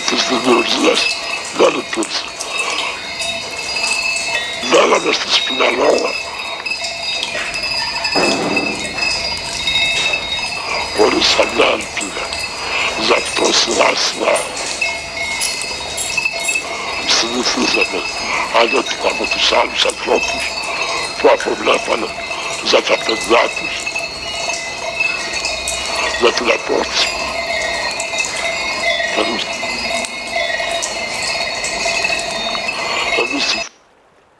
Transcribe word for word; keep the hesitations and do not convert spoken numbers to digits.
τις δημιουργίες, δεν λειτουργήσε. Μέναμε στη Σπιναλόγα. Χωρίς καμιά ελπίδα. Γι' αυτό σειρά σειρά συνηθίζαμε ανέτοιμα με τους άλλους ανθρώπους που αποβλέπανε για τα παιδιά τους, για την επόμενη.